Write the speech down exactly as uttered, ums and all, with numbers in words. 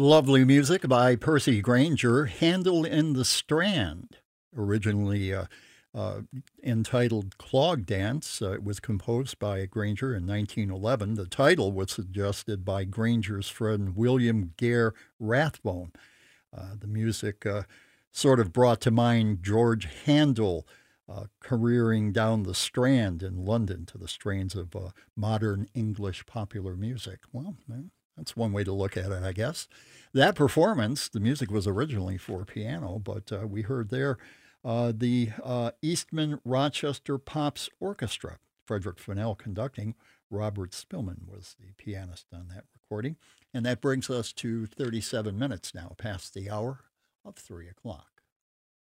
Lovely music by Percy Grainger, Handel in the Strand, originally uh, uh, entitled Clog Dance. Uh, it was composed by Grainger in nineteen eleven. The title was suggested by Grainger's friend William Gare Rathbone. Uh, the music uh, sort of brought to mind George Handel uh, careering down the Strand in London to the strains of uh, modern English popular music. Well, that's one way to look at it, I guess. That performance, the music was originally for piano, but uh, we heard there uh, the uh, Eastman Rochester Pops Orchestra. Frederick Fennell conducting. Robert Spillman was the pianist on that recording. And that brings us to thirty-seven minutes now, past the hour of three o'clock.